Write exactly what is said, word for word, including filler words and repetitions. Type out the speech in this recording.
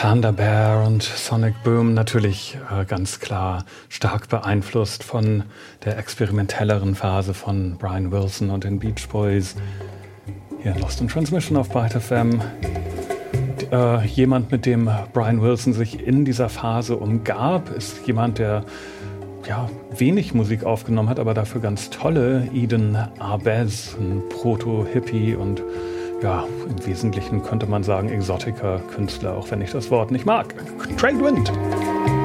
Panda Bear und Sonic Boom natürlich äh, ganz klar stark beeinflusst von der experimentelleren Phase von Brian Wilson und den Beach Boys. Hier in Lost in Transmission auf Byte F M. Äh, jemand, mit dem Brian Wilson sich in dieser Phase umgab, ist jemand, der ja, wenig Musik aufgenommen hat, aber dafür ganz tolle. Eden Arbez, ein Proto-Hippie und ja, im Wesentlichen könnte man sagen Exotica-Künstler, auch wenn ich das Wort nicht mag. Trade Wind!